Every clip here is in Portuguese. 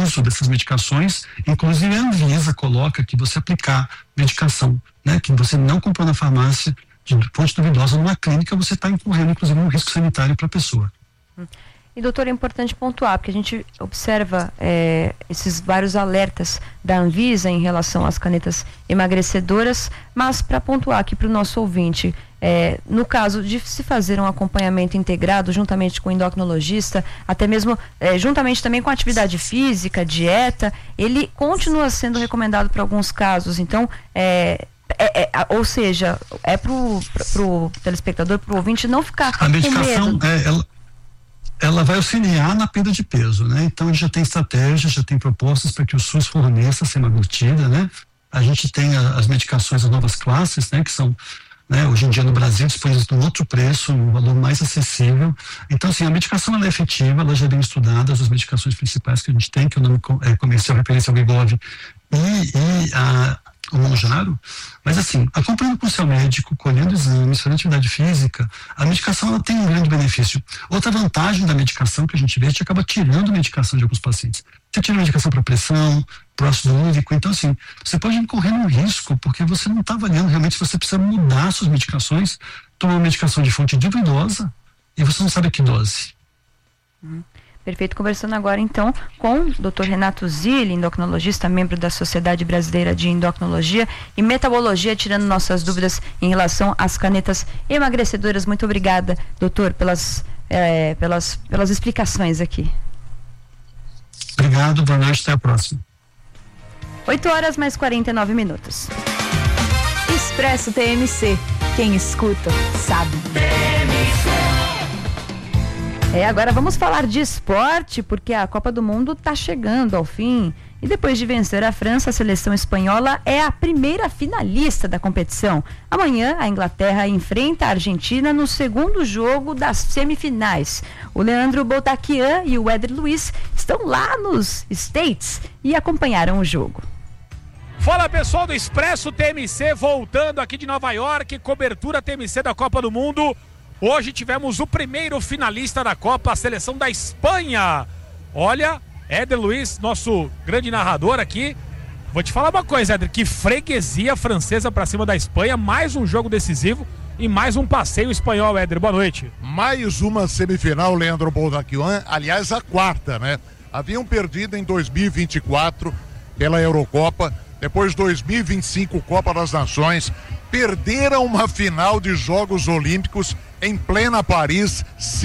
uso dessas medicações. Inclusive a Anvisa coloca que você aplicar medicação, né, que você não comprou na farmácia, de fonte duvidosa numa clínica, você está incorrendo inclusive um risco sanitário para a pessoa. E doutor, é importante pontuar, porque a gente observa esses vários alertas da Anvisa em relação às canetas emagrecedoras, mas para pontuar aqui para o nosso ouvinte, no caso de se fazer um acompanhamento integrado juntamente com o endocrinologista, até mesmo juntamente também com a atividade física, dieta, ele continua sendo recomendado para alguns casos. Então, ou seja, pro telespectador, pro ouvinte não ficar a medicação, com medo. Ela vai auxiliar na perda de peso, né? Então a gente já tem estratégias, já tem propostas para que o SUS forneça semaglutida, né? A gente tem as medicações das novas classes, né? Que são, né, hoje em dia no Brasil disponíveis num outro preço, num valor mais acessível. Então, assim, a medicação ela é efetiva, ela já é bem estudada, as medicações principais que a gente tem, que é o nome comercial referência ao Wegovy e o Mounjaro, mas assim, acompanhando com o seu médico, colhendo exames, fazendo atividade física, a medicação ela tem um grande benefício. Outra vantagem da medicação que a gente vê, a gente acaba tirando medicação de alguns pacientes. Você tira medicação para pressão, para ácido úrico, então assim, você pode incorrer um risco, porque você não está avaliando realmente se você precisa mudar suas medicações, tomar uma medicação de fonte duvidosa, e você não sabe a que dose. Perfeito, conversando agora então com o Dr. Renato Zilli, endocrinologista, membro da Sociedade Brasileira de Endocrinologia e Metabologia, tirando nossas dúvidas em relação às canetas emagrecedoras. Muito obrigada, doutor, pelas explicações aqui. Obrigado, boa noite, até a próxima. 8h mais 49. Expresso TMC, quem escuta sabe. Agora vamos falar de esporte, porque a Copa do Mundo está chegando ao fim. E depois de vencer a França, a seleção espanhola é a primeira finalista da competição. Amanhã, a Inglaterra enfrenta a Argentina no segundo jogo das semifinais. O Leandro Botaquian e o Éder Luiz estão lá nos States e acompanharam o jogo. Fala, pessoal do Expresso TMC, voltando aqui de Nova York, cobertura TMC da Copa do Mundo. Hoje tivemos o primeiro finalista da Copa, a seleção da Espanha. Olha, Éder Luiz, nosso grande narrador aqui. Vou te falar uma coisa, Éder, que freguesia francesa pra cima da Espanha. Mais um jogo decisivo e mais um passeio espanhol, Éder. Boa noite. Mais uma semifinal, Leandro Botaquian. Aliás, a quarta, né? Haviam perdido em 2024 pela Eurocopa. Depois 2025, Copa das Nações. Perderam uma final de Jogos Olímpicos em plena Paris,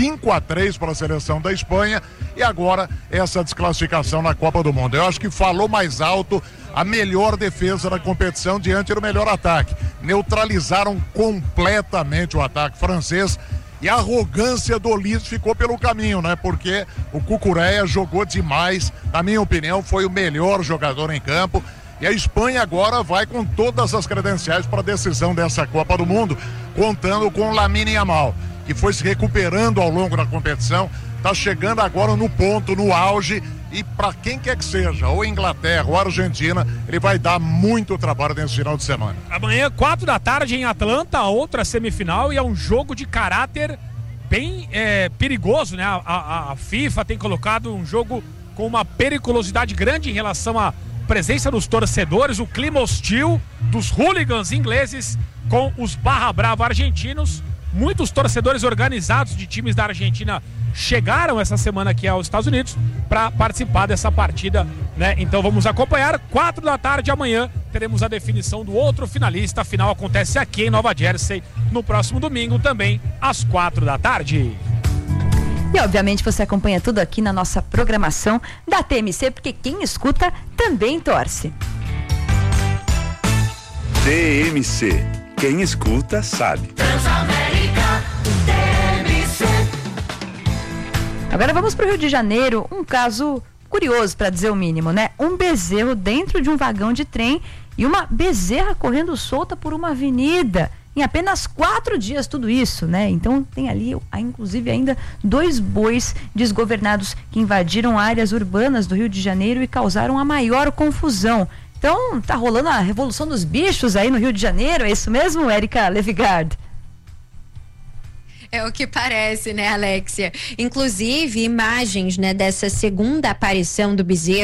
5-3 para a seleção da Espanha, e agora essa desclassificação na Copa do Mundo. Eu acho que falou mais alto a melhor defesa da competição diante do melhor ataque. Neutralizaram completamente o ataque francês e a arrogância do Olímpio ficou pelo caminho, né? Porque o Cucurella jogou demais, na minha opinião foi o melhor jogador em campo. E a Espanha agora vai com todas as credenciais para a decisão dessa Copa do Mundo, contando com Lamine Yamal, que foi se recuperando ao longo da competição, está chegando agora no ponto, no auge, e para quem quer que seja, ou Inglaterra ou Argentina, ele vai dar muito trabalho nesse final de semana. Amanhã, 4h em Atlanta, outra semifinal, e é um jogo de caráter bem perigoso, né? A FIFA tem colocado um jogo com uma periculosidade grande em relação à presença dos torcedores, o clima hostil dos hooligans ingleses com os barra brava argentinos. Muitos torcedores organizados de times da Argentina chegaram essa semana aqui aos Estados Unidos para participar dessa partida, né? Então vamos acompanhar. 4h amanhã teremos a definição do outro finalista. A final acontece aqui em Nova Jersey no próximo domingo, também às 4h. E obviamente você acompanha tudo aqui na nossa programação da TMC, porque quem escuta também torce. TMC, quem escuta sabe. Transamérica, TMC. Agora vamos para o Rio de Janeiro, um caso curioso, para dizer o mínimo, né? Um bezerro dentro de um vagão de trem e uma bezerra correndo solta por uma avenida. Em apenas 4 dias, tudo isso, né? Então tem ali, inclusive, ainda 2 bois desgovernados que invadiram áreas urbanas do Rio de Janeiro e causaram a maior confusão. Então, tá rolando a revolução dos bichos aí no Rio de Janeiro, é isso mesmo, Érica Levigard? É o que parece, né, Alexia? Inclusive, imagens, né, dessa segunda aparição do bezerro